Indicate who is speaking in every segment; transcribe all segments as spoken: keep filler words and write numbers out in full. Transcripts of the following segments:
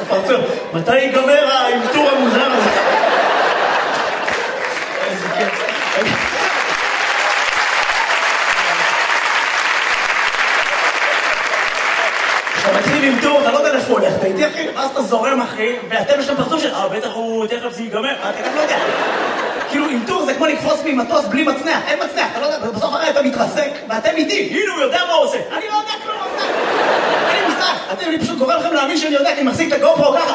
Speaker 1: הפרצוף. מתי ייגמר האלתור המוזר הזה? איזה כיף. כשאתה מתחיל עם טור, אתה לא יודע איפה הולך, אתה איתי אחי, ואז אתה זורם אחי, ואתם יש להם פרצוף של, אה, בטח הוא, תכף זה ייגמר, אתה גם לא יודע. כאילו, עם טור זה כמו לקפוץ ממטוס בלי מצנח, אין מצנח, אתה לא יודע, ובסוף הרי אתה מתרסק, ואתם איתי, הנה הוא יודע מה הוא עושה. אני לא יודע כלום, אין לי מושג. אתם, אני פשוט גורם לכם להאמין שאני יודע, כי אני מחזיק את הגופרו ככה.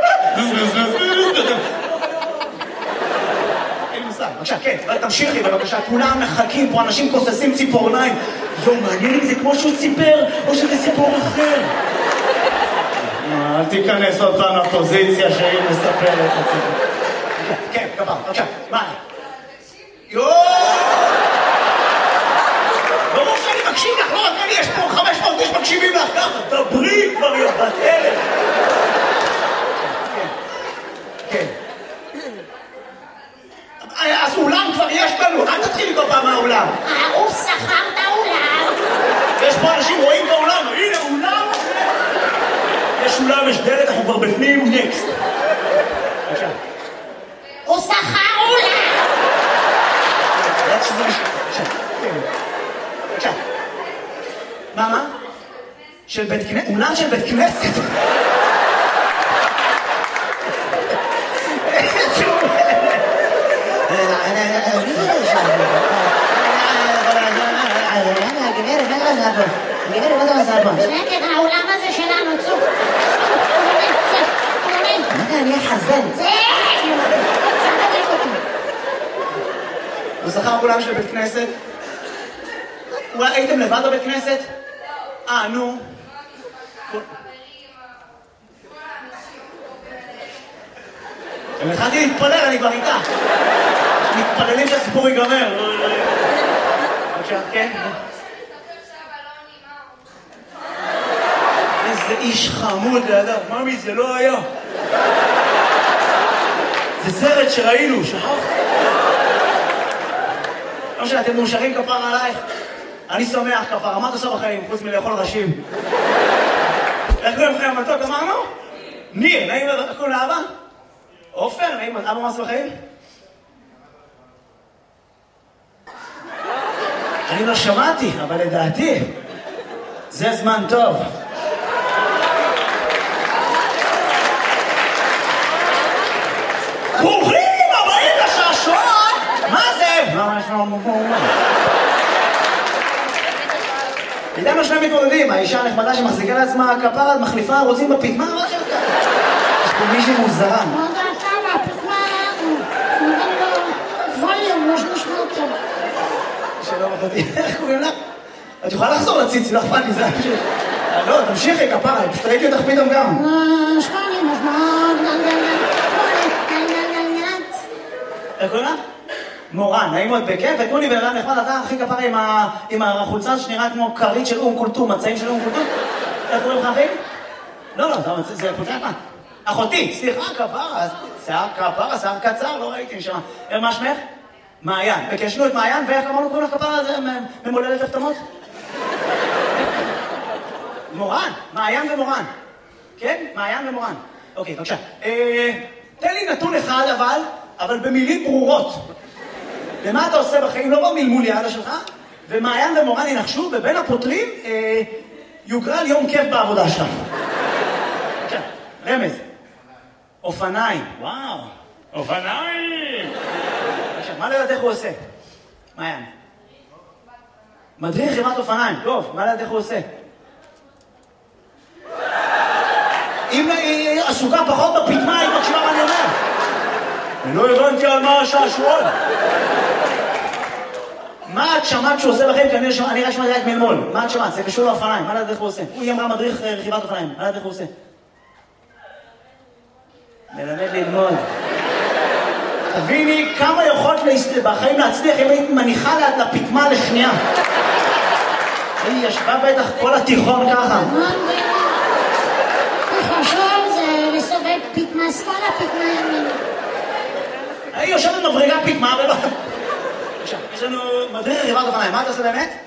Speaker 1: אין לי מושג. בבקשה, כן, תמשיכי בבקשה, כולם מחכים פה, אנשים כוססים ציפורניים. יו, מעניין אם זה כמו שהוא ציפר, או שזה סיפור אחר. אל תיכנס עוד פעם לפוזיציה שהיא מספרת את הסיפור. כן, כבר, בבקשה, מה? יואו! ברור שאני מקשיב לך, לא רק אני, יש פה חמש מאות איש מקשיבים לך ככה, דברי כבר יובת אלף. כן, כן. אז אולם כבר יש לנו, אל תתחיל איתו פעם מהאולם.
Speaker 2: הוא שכר את האולם.
Speaker 1: יש פה אנשים רואים את האולם, הנה אולם. יש אולם, יש דלת, אנחנו כבר בפנים, נקסט. בבקשה.
Speaker 2: הוא שכר אולם!
Speaker 1: יודעת שזה משהו... בבקשה. מה, מה? של בית כנסת? אולם של בית כנסת?
Speaker 2: גברת, מה זה עושה פה? שקט, האולם הזה שלנו, צוק.
Speaker 1: מה זה, אני אחזן?
Speaker 2: זה!
Speaker 1: הוא שכר אולם של בית כנסת? אולי הייתם לבד בבית כנסת? אה, נו. אני התחלתי להתפלל, אני כבר איתה. מתפללים שהסיפור ייגמר. בבקשה, כן? איזה איש חמוד לידם. ממי, זה לא היה. זה סרט שראינו, שכחת? לא משנה, אתם מאושרים כפר עלייך. אני שמח כפר, מה אתה עושה בחיים, חוץ מלאכול ראשים? איך קוראים לכם המתוק, אמרנו? ניר, נעים, איך קוראים לאבא? עופר, נעים, אבא מה עושה בחיים? אני לא שמעתי, אבל לדעתי, זה זמן טוב. ברוכים הבאים לשעשועון! מה זה? מה יש לנו פה? איתנו שני מתמודדים, האישה הנחמדה שמחזיקה לעצמה כפרה, מחליפה, רוצים בפתמה, מה שלך? יש פה מישהי מוזרה.
Speaker 2: מאוד רצה מהפתמה, נותן לו ווליום, יש משמע אותו.
Speaker 1: שלום אחותי, איך קוראים לך? את יכולה לחזור לציצי, לא אכפת לי, זה היה פשוט. לא, תמשיכי כפרה, פשוט ראיתי אותך פתאום גם.
Speaker 2: שמעני, משמע,
Speaker 1: איך קוראים לך? מורן, נעים מאוד בכיף, ותנו לי בן אדם נחמד, אתה הכי כפרה עם החולצה שנראה כמו כרית של אום קולטום, מצעים של אום קולטום. איך קוראים לך אחי? לא, לא, זה חולצה יפה. אחותי, סליחה, כפרה, שיער כפרה, שיער קצר, לא ראיתי נשמה. מה שמך? מעיין. וקשנו את מעיין, ואיך אמרנו קוראים לך כפרה, זה ממולדת הפתמות? מורן, מעיין ומורן. כן? מעיין ומורן. אוקיי, בבקשה. תן לי נתון אחד אבל, אבל במילים ברורות. ומה אתה עושה בחיים? לא במלמול יעלה שלך, ומעיין ומורן ינחשו, ובין הפותרים יוגרל יום כיף בעבודה שלך. בבקשה, רמז. אופניים. וואו, אופניים! בבקשה, מה לדעת איך הוא עושה? מעיין. מדריך חברת אופניים. טוב, מה לדעת איך הוא עושה? אם היא עסוקה פחות בפתמה, היא מקשיבה מה אני אומר. אני לא הבנתי על מה השעשועון. מה את שמעת שהוא עושה לכם? כי אני רק שמעתי רק מלמול. מה את שמעת? זה קשור לאופניים. מה לדעת איך הוא עושה? היא אמרה מדריך רכיבת אופניים. מה לדעת איך הוא עושה? מלמד ללמוד. תביני כמה יכולת בחיים להצליח אם היית מניחה לפתמה לשנייה. היא ישבה בטח כל התיכון ככה.
Speaker 2: חשוב זה לסובב פתמה שמאלה, פתמה ימין.
Speaker 1: היא יושבת מבריגה פתמה ולא... עכשיו, יש לנו מדריך רכיבת אופניים. מה אתה עושה באמת?